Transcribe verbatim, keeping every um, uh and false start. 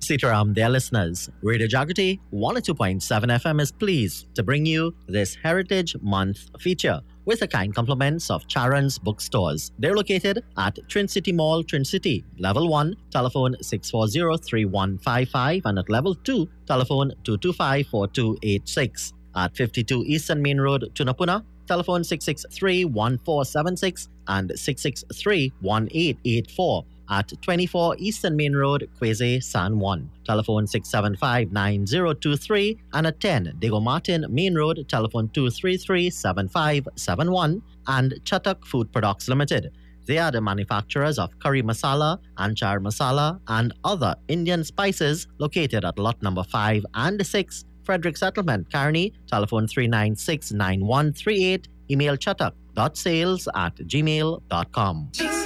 Sitaram, dear listeners, Radio Jagrati one oh two point seven F M is pleased to bring you this Heritage Month feature with the kind compliments of Charan's Bookstores. They're located at Trin City Mall, Trin City, Level one, telephone six four zero, three one five five, and at Level two, telephone two two five, four two eight six. At fifty-two Eastern Main Road, Tunapuna, telephone six six three, one four seven six and six six three, one eight eight four. At twenty-four Eastern Main Road, Quezé, San Juan, telephone six seven five, nine zero two three, and at ten Diego Martin Main Road, telephone two three three, seven five seven one, and Chatak Food Products Limited. They are the manufacturers of curry masala, anchar masala, and other Indian spices located at lot number five and six, Frederick Settlement, Kearney, telephone three nine six, nine one three eight, email chatak dot sales at gmail dot com.